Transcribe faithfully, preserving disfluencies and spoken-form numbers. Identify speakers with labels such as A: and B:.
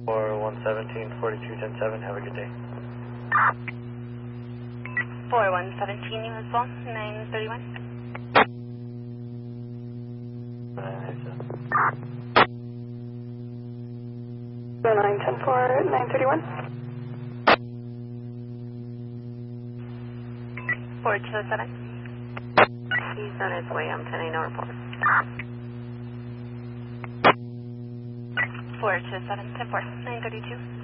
A: four one seventeen, forty-two ten seven, have a good day.
B: four one seventeen, you as well, nine thirty-one.
C: nine ten four, nine thirty-one.
B: four two seven.
D: He's on his way, I'm ten eight, no report.
B: four two seven, ten four, nine thirty-two.